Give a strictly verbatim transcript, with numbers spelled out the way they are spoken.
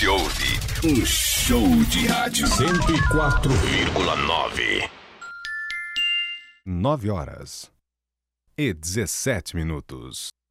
Você ouve um show de rádio. cento e quatro vírgula nove. Nove horas e dezessete minutos.